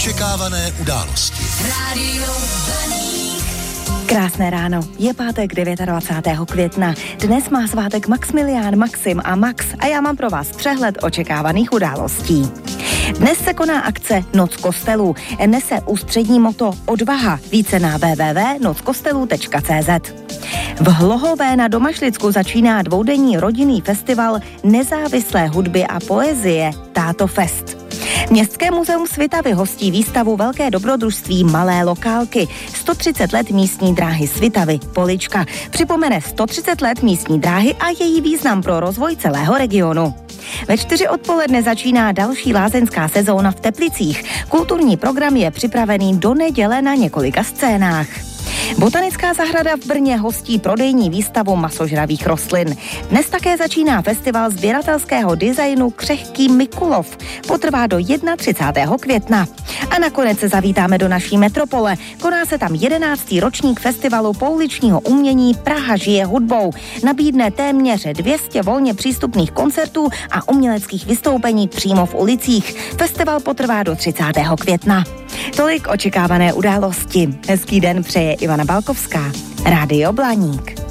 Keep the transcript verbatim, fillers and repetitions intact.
Očekávané události. Rádio Blaník. Krásné ráno, je pátek dvacátého devátého května. Dnes má svátek Maximilián, Maxim a Max a já mám pro vás přehled očekávaných událostí. Dnes se koná akce Noc kostelů. Nese ústřední moto Odvaha. Více na w w w tečka noc kostelů tečka c z. V Hlohové na Domašlicku začíná dvoudenní rodinný festival nezávislé hudby a poezie Táto Fest. Městské muzeum Svitavy hostí výstavu Velké dobrodružství Malé lokálky. sto třicet let místní dráhy Svitavy, Polička. Připomene sto třicet let místní dráhy a její význam pro rozvoj celého regionu. Ve čtyři odpoledne začíná další lázeňská sezóna v Teplicích. Kulturní program je připravený do neděle na několika scénách. Botanická zahrada v Brně hostí prodejní výstavu masožravých rostlin. Dnes také začíná festival sběratelského designu Křehký Mikulov. Potrvá do třicátého prvního května. A nakonec se zavítáme do naší metropole. Koná se tam jedenáctý ročník festivalu pouličního umění Praha žije hudbou. Nabídne téměř dvě stě volně přístupných koncertů a uměleckých vystoupení přímo v ulicích. Festival potrvá do třicátého května. Tolik očekávané události. Hezký den přeje Ivana Balkovská. Rádio Blaník.